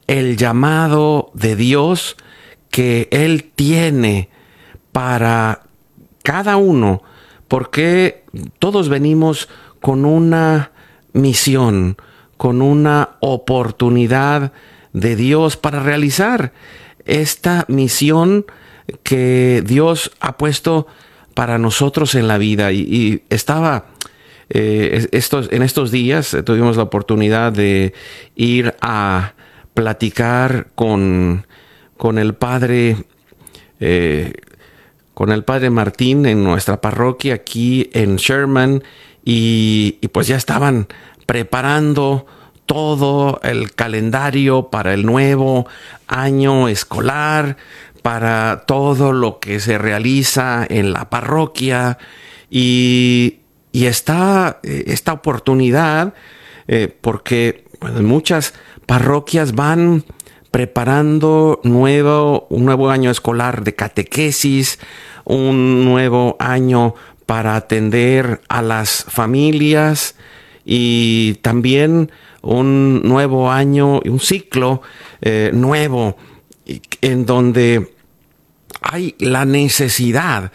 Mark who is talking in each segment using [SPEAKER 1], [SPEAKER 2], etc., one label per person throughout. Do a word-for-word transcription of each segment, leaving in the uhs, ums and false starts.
[SPEAKER 1] el llamado de Dios que Él tiene para cada uno, porque todos venimos con una misión, con una oportunidad de Dios para realizar esta misión que Dios ha puesto para nosotros en la vida. Y, y estaba eh, estos, en estos días eh, tuvimos la oportunidad de ir a platicar con, con el padre eh, con el padre Martín en nuestra parroquia aquí en Sherman, y, y pues ya estaban preparando todo el calendario para el nuevo año escolar, para todo lo que se realiza en la parroquia, y, y está esta oportunidad eh, porque bueno, muchas parroquias van preparando nuevo, un nuevo año escolar de catequesis, un nuevo año para atender a las familias, y también un nuevo año, un ciclo eh, nuevo en donde hay la necesidad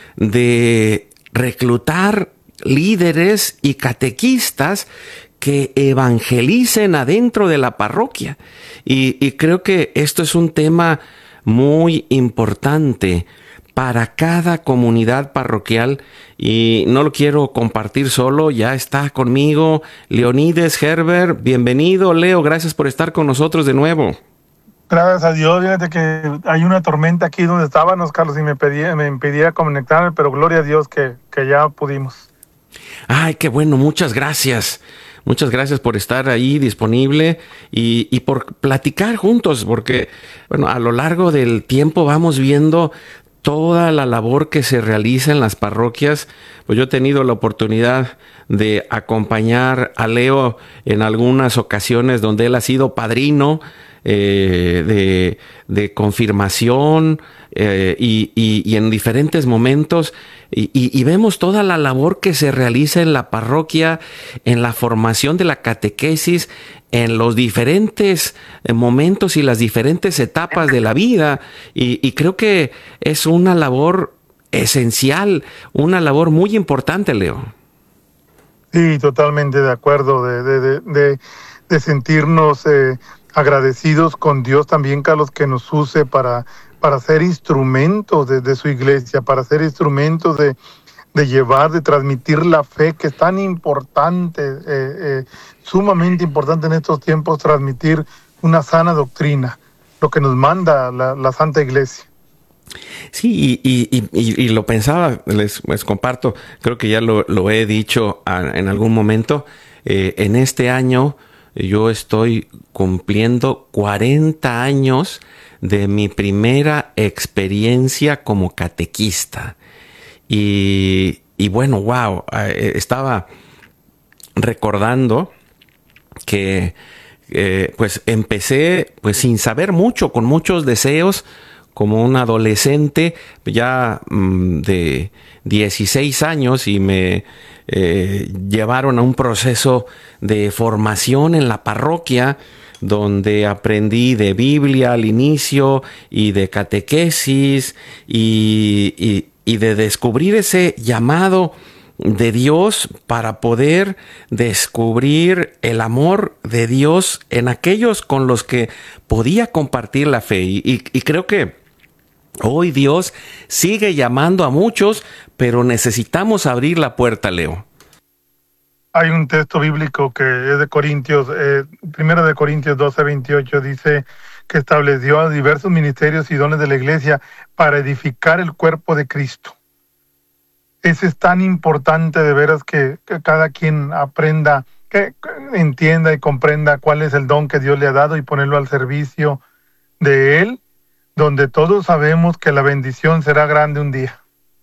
[SPEAKER 1] de reclutar líderes y catequistas que evangelicen adentro de la parroquia. Y, y creo que esto es un tema muy importante para cada comunidad parroquial, y no lo quiero compartir solo. Ya está conmigo Leonides Herbert. Bienvenido, Leo. Gracias por estar con nosotros de nuevo.
[SPEAKER 2] Gracias a Dios. Fíjate que hay una tormenta aquí donde estábamos, Carlos, y me, pedía, me impedía conectarme, pero gloria a Dios que, que ya pudimos.
[SPEAKER 1] Ay, qué bueno. Muchas gracias. Muchas gracias por estar ahí disponible y, y por platicar juntos, porque bueno, a lo largo del tiempo vamos viendo toda la labor que se realiza en las parroquias. Pues yo he tenido la oportunidad de acompañar a Leo en algunas ocasiones donde él ha sido padrino eh, de, de confirmación eh, y, y, y en diferentes momentos. Y, y, y vemos toda la labor que se realiza en la parroquia, en la formación de la catequesis, en los diferentes momentos y las diferentes etapas de la vida. Y, y creo que es una labor esencial, una labor muy importante, Leo.
[SPEAKER 2] Sí, totalmente de acuerdo, de, de, de, de, de sentirnos eh, agradecidos con Dios también, Carlos, que nos use para, para ser instrumentos de, de su iglesia, para ser instrumentos de, de llevar, de transmitir la fe, que es tan importante, eh, eh, sumamente importante en estos tiempos, transmitir una sana doctrina, lo que nos manda la, la Santa Iglesia.
[SPEAKER 1] Sí, y, y, y, y lo pensaba, les, les comparto, creo que ya lo, lo he dicho a, en algún momento, eh, en este año yo estoy cumpliendo cuarenta años de mi primera experiencia como catequista. Y, y bueno, wow, eh, estaba recordando que eh, pues empecé pues sin saber mucho, con muchos deseos, como un adolescente ya mmm, de dieciséis años, y me eh, llevaron a un proceso de formación en la parroquia, donde aprendí de Biblia al inicio y de catequesis y, y, y de descubrir ese llamado de Dios para poder descubrir el amor de Dios en aquellos con los que podía compartir la fe. Y, y, y creo que hoy Dios sigue llamando a muchos, pero necesitamos abrir la puerta, Leo.
[SPEAKER 2] Hay un texto bíblico que es de Corintios, eh, primero de Corintios doce, veintiocho, dice que estableció diversos ministerios y dones de la iglesia para edificar el cuerpo de Cristo. Eso es tan importante de veras que, que cada quien aprenda, que, que entienda y comprenda cuál es el don que Dios le ha dado y ponerlo al servicio de Él, donde todos sabemos que la bendición será grande un día.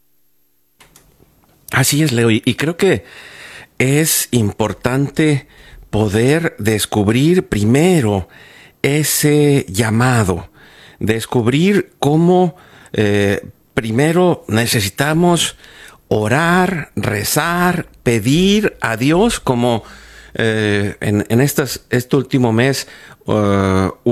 [SPEAKER 1] Así es, Leo, y, y creo que es importante poder descubrir primero ese llamado, descubrir cómo eh, primero necesitamos orar, rezar, pedir a Dios, como eh, en, en estas, este último mes uh,